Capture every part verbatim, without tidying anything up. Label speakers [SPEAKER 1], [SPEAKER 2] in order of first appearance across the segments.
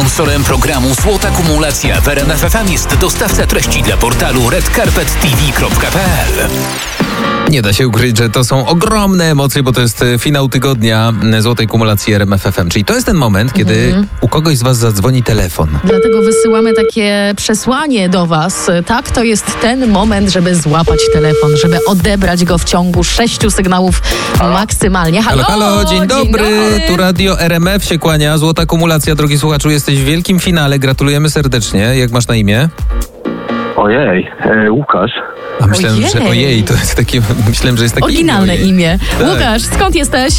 [SPEAKER 1] Sponsorem programu Złota Kumulacja w R M F F M jest dostawca treści dla portalu red carpet t v kropka p l.
[SPEAKER 2] Nie da się ukryć, że to są ogromne emocje, bo to jest finał tygodnia Złotej Kumulacji R M F F M. Czyli to jest ten moment, kiedy mm. u kogoś z was zadzwoni telefon.
[SPEAKER 3] Dlatego wysyłamy takie przesłanie do was. Tak, to jest ten moment, żeby złapać telefon, żeby odebrać go w ciągu sześciu sygnałów maksymalnie. Halo,
[SPEAKER 2] halo, halo dzień, dzień dobry. dobry. Tu Radio R M F się kłania. Złota Kumulacja, drogi słuchaczu, jesteś w wielkim finale. Gratulujemy serdecznie. Jak masz na imię?
[SPEAKER 4] Ojej, e, Łukasz.
[SPEAKER 2] A myślałem, ojej. że ojej, to jest takie, myślałem, że jest takie
[SPEAKER 3] oryginalne imię. imię. Tak. Łukasz, skąd jesteś?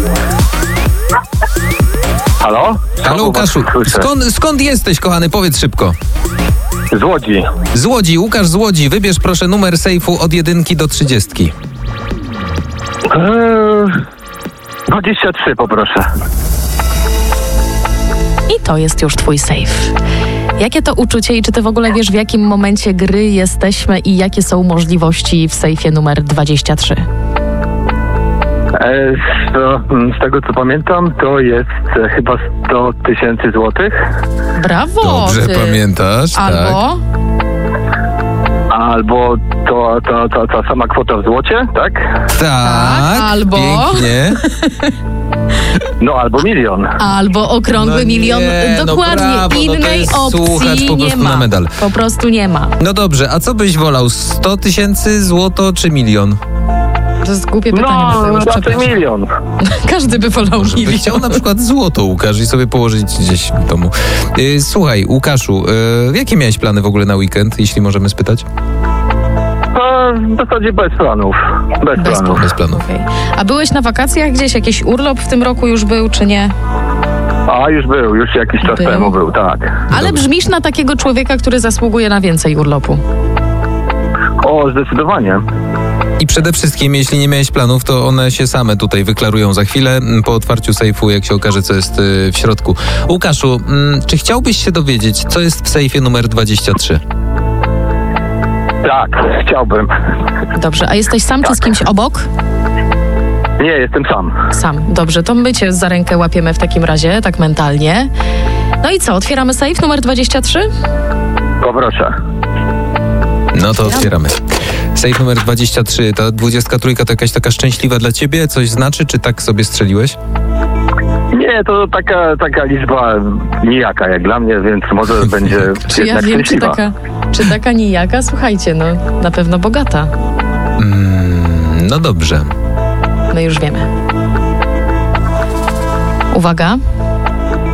[SPEAKER 4] Halo?
[SPEAKER 2] Halo Łukaszu, skąd, skąd jesteś, kochany? Powiedz szybko.
[SPEAKER 4] Z Łodzi.
[SPEAKER 2] Z Łodzi, Łukasz z Łodzi. Wybierz proszę numer sejfu od jedynki do trzydziestki.
[SPEAKER 4] Eee, dwadzieścia trzy poproszę.
[SPEAKER 3] I to jest już twój sejf. Jakie to uczucie i czy ty w ogóle wiesz, w jakim momencie gry jesteśmy i jakie są możliwości w sejfie numer dwadzieścia trzy?
[SPEAKER 4] E, to, z tego co pamiętam, to jest e, chyba sto tysięcy złotych.
[SPEAKER 3] Brawo!
[SPEAKER 2] Dobrze ty. pamiętasz,
[SPEAKER 3] Albo?
[SPEAKER 2] tak.
[SPEAKER 4] Albo to, to, to, ta sama kwota w złocie, tak?
[SPEAKER 2] Tak,
[SPEAKER 3] tak albo...
[SPEAKER 2] pięknie.
[SPEAKER 4] No, albo milion.
[SPEAKER 3] Albo okrągły
[SPEAKER 2] no
[SPEAKER 3] milion.
[SPEAKER 2] nie,
[SPEAKER 3] Dokładnie.
[SPEAKER 2] No brawo,
[SPEAKER 3] Innej
[SPEAKER 2] no
[SPEAKER 3] opcji
[SPEAKER 2] słuchacz po
[SPEAKER 3] nie ma.
[SPEAKER 2] Na medal.
[SPEAKER 3] Po prostu nie ma.
[SPEAKER 2] No dobrze, a co byś wolał? sto tysięcy złoto czy milion?
[SPEAKER 3] To jest głupie pytanie.
[SPEAKER 4] No, raczej milion.
[SPEAKER 3] Każdy by wolał
[SPEAKER 2] Może
[SPEAKER 3] milion.
[SPEAKER 2] by chciał na przykład złoto, Łukasz, i sobie położyć gdzieś w domu. Yy, słuchaj, Łukaszu, yy, jakie miałeś plany w ogóle na weekend, jeśli możemy spytać?
[SPEAKER 4] A, w zasadzie bez planów. Bez,
[SPEAKER 3] Bez
[SPEAKER 4] planów.
[SPEAKER 2] Bez planów.
[SPEAKER 3] Okay. A byłeś na wakacjach gdzieś? Jakiś urlop w tym roku już był, czy nie?
[SPEAKER 4] A, już był, już jakiś czas
[SPEAKER 3] był.
[SPEAKER 4] temu był, tak.
[SPEAKER 3] Ale
[SPEAKER 2] Dobrze.
[SPEAKER 3] brzmisz na takiego człowieka, który zasługuje na więcej urlopu.
[SPEAKER 4] O, zdecydowanie.
[SPEAKER 2] I przede wszystkim, jeśli nie miałeś planów, to one się same tutaj wyklarują za chwilę po otwarciu sejfu, jak się okaże, co jest w środku. Łukaszu, czy chciałbyś się dowiedzieć, co jest w sejfie numer dwadzieścia trzy?
[SPEAKER 4] Tak, chciałbym.
[SPEAKER 3] Dobrze, a jesteś sam
[SPEAKER 4] tak.
[SPEAKER 3] czy z kimś obok?
[SPEAKER 4] Nie, jestem sam.
[SPEAKER 3] Sam. Dobrze, to my cię za rękę łapiemy w takim razie, tak mentalnie. No i co, otwieramy sejf numer dwadzieścia trzy?
[SPEAKER 4] Poproszę.
[SPEAKER 2] No to otwieramy. Sejf numer dwadzieścia trzy, ta dwudziestka trójka to jakaś taka szczęśliwa dla ciebie? Coś znaczy, czy tak sobie strzeliłeś?
[SPEAKER 4] Nie, to taka, taka liczba nijaka jak dla mnie, więc może będzie
[SPEAKER 3] Czy ja
[SPEAKER 4] jednak
[SPEAKER 3] wiem, czy
[SPEAKER 4] szczęśliwa.
[SPEAKER 3] taka, czy taka nijaka? Słuchajcie, no na pewno bogata.
[SPEAKER 2] Mm, no dobrze.
[SPEAKER 3] My już wiemy. Uwaga.